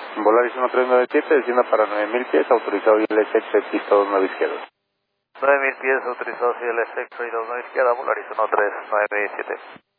Volaris 1397, destino para 9000 pies, autorizado ILS pista 29 izquierda. 9000 pies, autorizado ILS 29 izquierda, Volaris 1397.